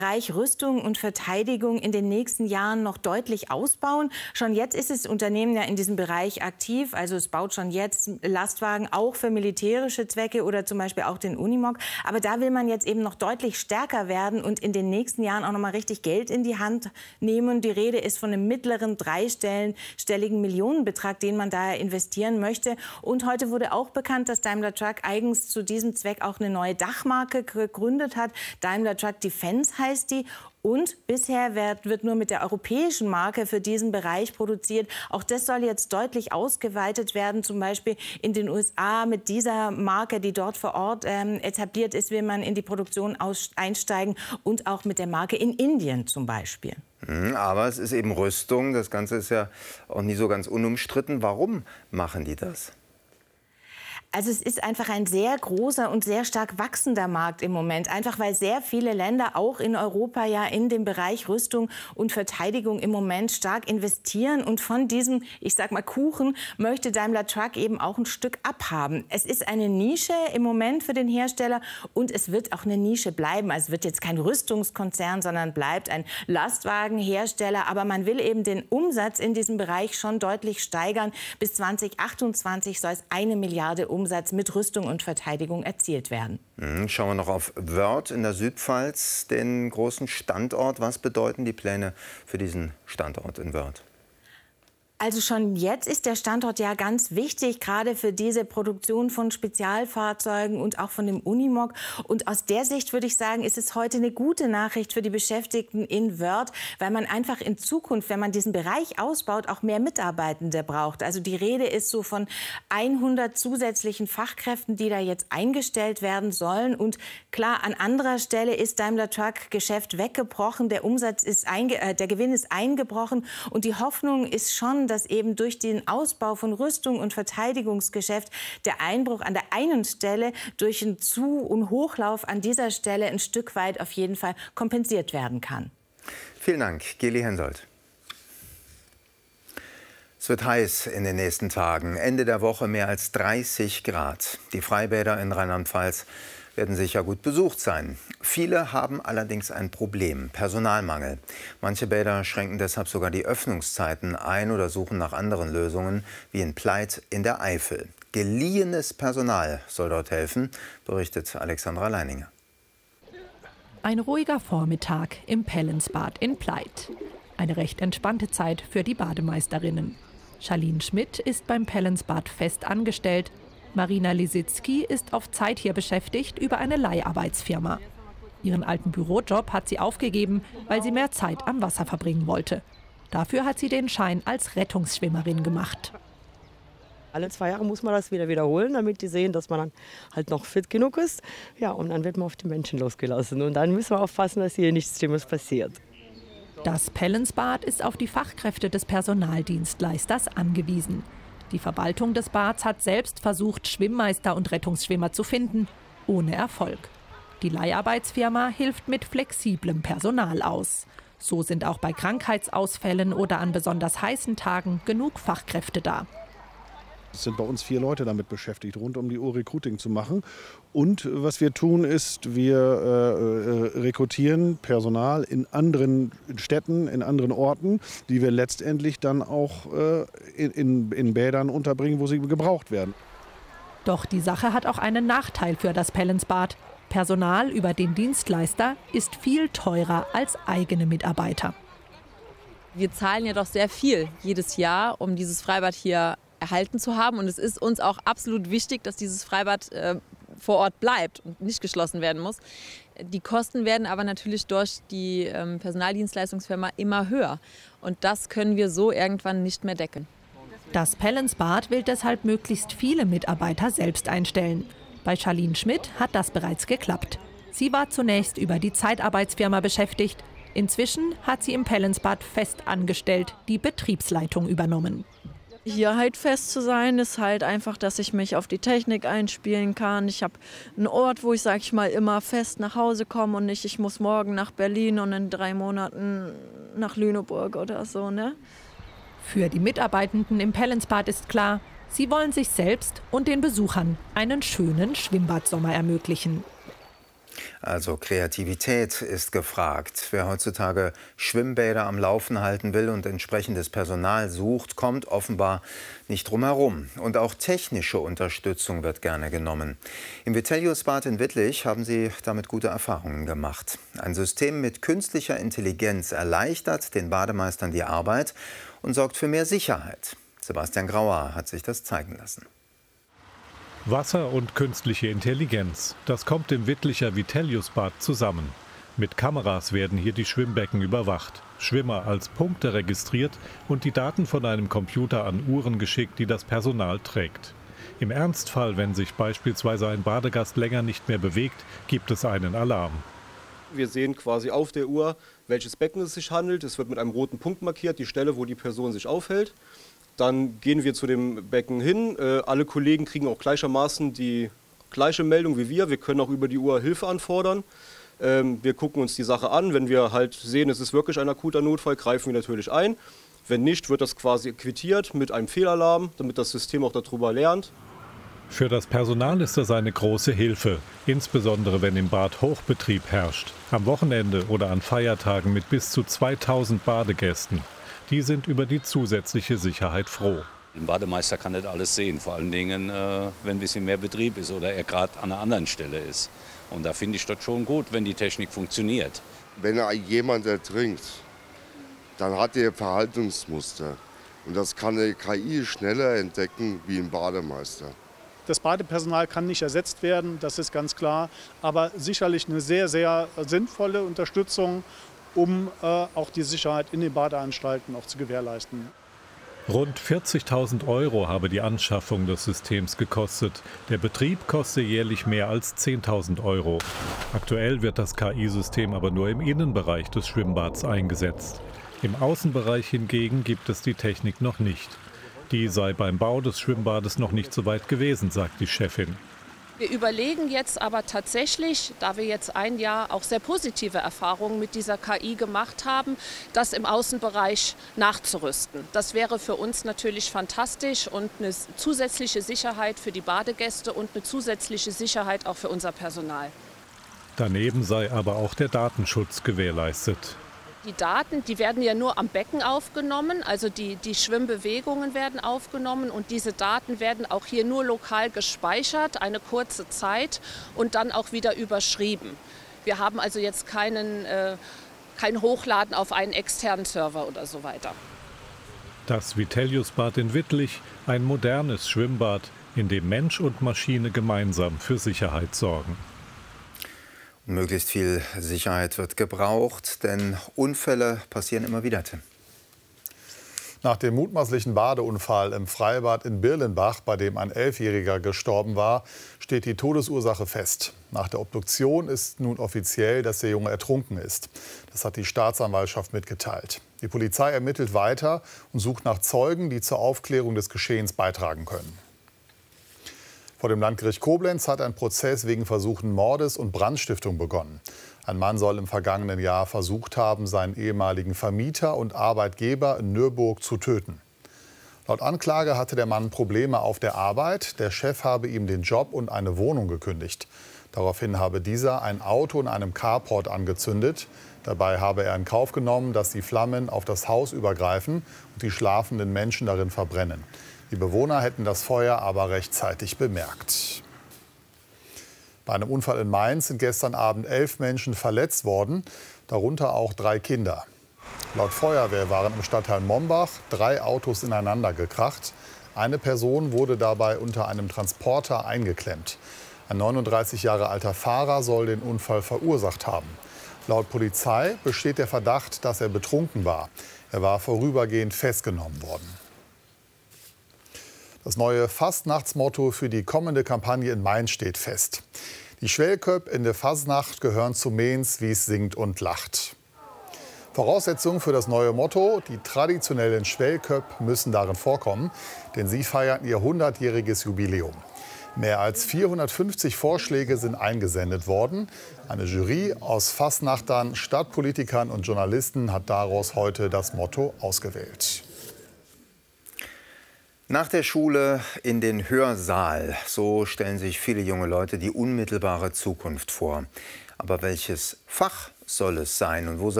Bereich Rüstung und Verteidigung in den nächsten Jahren noch deutlich ausbauen. Schon jetzt ist das Unternehmen ja in diesem Bereich aktiv. Also es baut schon jetzt Lastwagen auch für militärische Zwecke oder zum Beispiel auch den Unimog. Aber da will man jetzt eben noch deutlich stärker werden und in den nächsten Jahren auch noch mal richtig Geld in die Hand nehmen. Die Rede ist von einem mittleren dreistelligen Millionenbetrag, den man da investieren möchte. Und heute wurde auch bekannt, dass Daimler Truck eigens zu diesem Zweck auch eine neue Dachmarke gegründet hat. Daimler Truck Defense heißt die. Und bisher wird nur mit der europäischen Marke für diesen Bereich produziert. Auch das soll jetzt deutlich ausgeweitet werden. Zum Beispiel in den USA mit dieser Marke, die dort vor Ort etabliert ist, will man in die Produktion einsteigen. Und auch mit der Marke in Indien zum Beispiel. Aber es ist eben Rüstung. Das Ganze ist ja auch nie so ganz unumstritten. Warum machen die das? Also es ist einfach ein sehr großer und sehr stark wachsender Markt im Moment. Einfach weil sehr viele Länder, auch in Europa, ja in den Bereich Rüstung und Verteidigung im Moment stark investieren. Und von diesem, ich sag mal, Kuchen möchte Daimler Truck eben auch ein Stück abhaben. Es ist eine Nische im Moment für den Hersteller und es wird auch eine Nische bleiben. Also es wird jetzt kein Rüstungskonzern, sondern bleibt ein Lastwagenhersteller. Aber man will eben den Umsatz in diesem Bereich schon deutlich steigern. Bis 2028 soll es 1 Milliarde Umsatz mit Rüstung und Verteidigung erzielt werden. Schauen wir noch auf Wörth in der Südpfalz, den großen Standort. Was bedeuten die Pläne für diesen Standort in Wörth? Also schon jetzt ist der Standort ja ganz wichtig, gerade für diese Produktion von Spezialfahrzeugen und auch von dem Unimog. Und aus der Sicht würde ich sagen, ist es heute eine gute Nachricht für die Beschäftigten in Wörth, weil man einfach in Zukunft, wenn man diesen Bereich ausbaut, auch mehr Mitarbeitende braucht. Also die Rede ist so von 100 zusätzlichen Fachkräften, die da jetzt eingestellt werden sollen. Und klar, an anderer Stelle ist Daimler Truck Geschäft weggebrochen, der der Gewinn ist eingebrochen und die Hoffnung ist schon, dass eben durch den Ausbau von Rüstung und Verteidigungsgeschäft der Einbruch an der einen Stelle durch einen Zu- und Hochlauf an dieser Stelle ein Stück weit auf jeden Fall kompensiert werden kann. Vielen Dank, Geli Hensoldt. Es wird heiß in den nächsten Tagen. Ende der Woche mehr als 30 Grad. Die Freibäder in Rheinland-Pfalz werden sicher gut besucht sein. Viele haben allerdings ein Problem, Personalmangel. Manche Bäder schränken deshalb sogar die Öffnungszeiten ein oder suchen nach anderen Lösungen, wie in Pleit in der Eifel. Geliehenes Personal soll dort helfen, berichtet Alexandra Leininger. Ein ruhiger Vormittag im Pellensbad in Pleit. Eine recht entspannte Zeit für die Bademeisterinnen. Charlene Schmidt ist beim Pellensbad fest angestellt. Marina Lisitzky ist auf Zeit hier beschäftigt über eine Leiharbeitsfirma. Ihren alten Bürojob hat sie aufgegeben, weil sie mehr Zeit am Wasser verbringen wollte. Dafür hat sie den Schein als Rettungsschwimmerin gemacht. Alle 2 Jahre muss man das wieder wiederholen, damit die sehen, dass man dann halt noch fit genug ist. Ja, und dann wird man auf die Menschen losgelassen. Und dann müssen wir aufpassen, dass hier nichts Schlimmes passiert. Das Pellensbad ist auf die Fachkräfte des Personaldienstleisters angewiesen. Die Verwaltung des Bads hat selbst versucht, Schwimmmeister und Rettungsschwimmer zu finden, ohne Erfolg. Die Leiharbeitsfirma hilft mit flexiblem Personal aus. So sind auch bei Krankheitsausfällen oder an besonders heißen Tagen genug Fachkräfte da. Es sind bei uns 4 Leute damit beschäftigt, rund um die Uhr Recruiting zu machen. Und was wir tun ist, wir rekrutieren Personal in anderen Städten, in anderen Orten, die wir letztendlich dann auch in Bädern unterbringen, wo sie gebraucht werden. Doch die Sache hat auch einen Nachteil für das Pellensbad. Personal über den Dienstleister ist viel teurer als eigene Mitarbeiter. Wir zahlen ja doch sehr viel jedes Jahr, um dieses Freibad hier erhalten zu haben. Und es ist uns auch absolut wichtig, dass dieses Freibad vor Ort bleibt und nicht geschlossen werden muss. Die Kosten werden aber natürlich durch die Personaldienstleistungsfirma immer höher. Und das können wir so irgendwann nicht mehr decken. Das Pellensbad will deshalb möglichst viele Mitarbeiter selbst einstellen. Bei Charlene Schmidt hat das bereits geklappt. Sie war zunächst über die Zeitarbeitsfirma beschäftigt. Inzwischen hat sie im Pellensbad fest angestellt die Betriebsleitung übernommen. Hier halt fest zu sein, ist halt einfach, dass ich mich auf die Technik einspielen kann. Ich habe einen Ort, wo ich, sag ich mal, immer fest nach Hause komme und nicht, ich muss morgen nach Berlin und in 3 Monaten nach Lüneburg oder so, ne? Für die Mitarbeitenden im Pellensbad ist klar, sie wollen sich selbst und den Besuchern einen schönen Schwimmbadsommer ermöglichen. Also Kreativität ist gefragt. Wer heutzutage Schwimmbäder am Laufen halten will und entsprechendes Personal sucht, kommt offenbar nicht drum herum. Und auch technische Unterstützung wird gerne genommen. Im Vitellius-Bad in Wittlich haben sie damit gute Erfahrungen gemacht. Ein System mit künstlicher Intelligenz erleichtert den Bademeistern die Arbeit und sorgt für mehr Sicherheit. Sebastian Grauer hat sich das zeigen lassen. Wasser und künstliche Intelligenz, das kommt im Wittlicher Vitellius-Bad zusammen. Mit Kameras werden hier die Schwimmbecken überwacht, Schwimmer als Punkte registriert und die Daten von einem Computer an Uhren geschickt, die das Personal trägt. Im Ernstfall, wenn sich beispielsweise ein Badegast länger nicht mehr bewegt, gibt es einen Alarm. Wir sehen quasi auf der Uhr, welches Becken es sich handelt. Es wird mit einem roten Punkt markiert, die Stelle, wo die Person sich aufhält. Dann gehen wir zu dem Becken hin. Alle Kollegen kriegen auch gleichermaßen die gleiche Meldung wie wir. Wir können auch über die Uhr Hilfe anfordern. Wir gucken uns die Sache an. Wenn wir halt sehen, es ist wirklich ein akuter Notfall, greifen wir natürlich ein. Wenn nicht, wird das quasi quittiert mit einem Fehlalarm, damit das System auch darüber lernt. Für das Personal ist das eine große Hilfe, insbesondere wenn im Bad Hochbetrieb herrscht, am Wochenende oder an Feiertagen mit bis zu 2000 Badegästen. Die sind über die zusätzliche Sicherheit froh. Ein Bademeister kann nicht alles sehen, vor allen Dingen, wenn ein bisschen mehr Betrieb ist oder er gerade an einer anderen Stelle ist. Und da finde ich das schon gut, wenn die Technik funktioniert. Wenn jemand ertrinkt, dann hat er Verhaltensmuster. Und das kann eine KI schneller entdecken wie ein Bademeister. Das Badepersonal kann nicht ersetzt werden, das ist ganz klar. Aber sicherlich eine sehr, sehr sinnvolle Unterstützung, um auch die Sicherheit in den Badeanstalten auch zu gewährleisten. Rund 40.000 € habe die Anschaffung des Systems gekostet. Der Betrieb koste jährlich mehr als 10.000 €. Aktuell wird das KI-System aber nur im Innenbereich des Schwimmbads eingesetzt. Im Außenbereich hingegen gibt es die Technik noch nicht. Die sei beim Bau des Schwimmbades noch nicht so weit gewesen, sagt die Chefin. Wir überlegen jetzt aber tatsächlich, da wir jetzt ein Jahr auch sehr positive Erfahrungen mit dieser KI gemacht haben, das im Außenbereich nachzurüsten. Das wäre für uns natürlich fantastisch und eine zusätzliche Sicherheit für die Badegäste und eine zusätzliche Sicherheit auch für unser Personal. Daneben sei aber auch der Datenschutz gewährleistet. Die Daten, die werden ja nur am Becken aufgenommen, also die Schwimmbewegungen werden aufgenommen und diese Daten werden auch hier nur lokal gespeichert, eine kurze Zeit und dann auch wieder überschrieben. Wir haben also jetzt kein Hochladen auf einen externen Server oder so weiter. Das Vitellius-Bad in Wittlich, ein modernes Schwimmbad, in dem Mensch und Maschine gemeinsam für Sicherheit sorgen. Möglichst viel Sicherheit wird gebraucht, denn Unfälle passieren immer wieder. Nach dem mutmaßlichen Badeunfall im Freibad in Birlenbach, bei dem ein 11-Jähriger gestorben war, steht die Todesursache fest. Nach der Obduktion ist nun offiziell, dass der Junge ertrunken ist. Das hat die Staatsanwaltschaft mitgeteilt. Die Polizei ermittelt weiter und sucht nach Zeugen, die zur Aufklärung des Geschehens beitragen können. Vor dem Landgericht Koblenz hat ein Prozess wegen versuchten Mordes und Brandstiftung begonnen. Ein Mann soll im vergangenen Jahr versucht haben, seinen ehemaligen Vermieter und Arbeitgeber in Nürburg zu töten. Laut Anklage hatte der Mann Probleme auf der Arbeit. Der Chef habe ihm den Job und eine Wohnung gekündigt. Daraufhin habe dieser ein Auto in einem Carport angezündet. Dabei habe er in Kauf genommen, dass die Flammen auf das Haus übergreifen und die schlafenden Menschen darin verbrennen. Die Bewohner hätten das Feuer aber rechtzeitig bemerkt. Bei einem Unfall in Mainz sind gestern Abend 11 Menschen verletzt worden, darunter auch 3 Kinder. Laut Feuerwehr waren im Stadtteil Mombach 3 Autos ineinander gekracht. Eine Person wurde dabei unter einem Transporter eingeklemmt. Ein 39 Jahre alter Fahrer soll den Unfall verursacht haben. Laut Polizei besteht der Verdacht, dass er betrunken war. Er war vorübergehend festgenommen worden. Das neue Fastnachtsmotto für die kommende Kampagne in Mainz steht fest. Die Schwellköpp in der Fasnacht gehören zu Mainz, wie es singt und lacht. Voraussetzung für das neue Motto: die traditionellen Schwellköpp müssen darin vorkommen, denn sie feiern ihr 100-jähriges Jubiläum. Mehr als 450 Vorschläge sind eingesendet worden. Eine Jury aus Fasnachtern, Stadtpolitikern und Journalisten hat daraus heute das Motto ausgewählt. Nach der Schule in den Hörsaal, so stellen sich viele junge Leute die unmittelbare Zukunft vor. Aber welches Fach soll es sein und wo soll